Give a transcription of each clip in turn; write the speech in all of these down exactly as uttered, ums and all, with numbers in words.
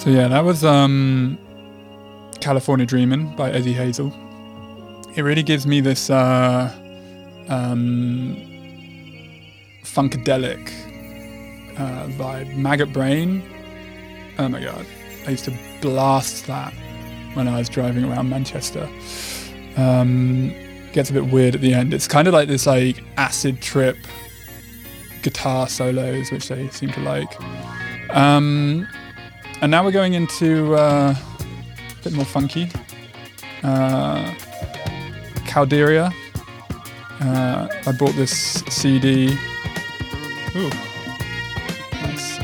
So yeah, that was um, California Dreamin' by Eddie Hazel. It really gives me this uh, um, funkadelic uh, vibe. Maggot Brain. Oh my god, I used to blast that when I was driving around Manchester. Um, gets a bit weird at the end. It's kind of like this like acid trip guitar solos, which they seem to like. Um, and now we're going into uh, a bit more funky. Uh, Calderia. Uh, I bought this C D. Ooh, nice.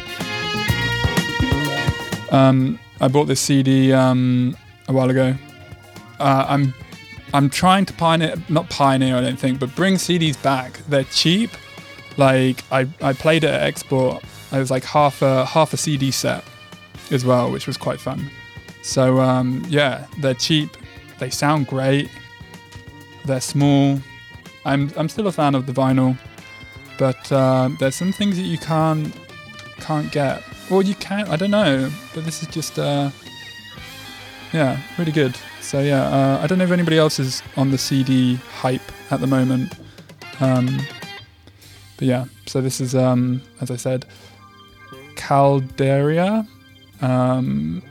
Um, I bought this C D um, a while ago. Uh, I'm I'm trying to pioneer, not pioneer, I don't think, but bring C Ds back. They're cheap. Like I, I played it at Export. It was like half a half a C D set as well, which was quite fun. So um, yeah, they're cheap. They sound great. They're small. I'm I'm still a fan of the vinyl, but uh, there's some things that you can't can't get. Well, you can. I don't know, but this is just uh, yeah, really good. So yeah, uh, I don't know if anybody else is on the C D hype at the moment. Um, but yeah, so this is um, as I said, Calderia, um,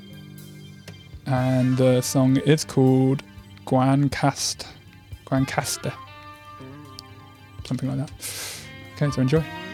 and the song is called Guancast, Guancaste, something like that. Okay, so enjoy.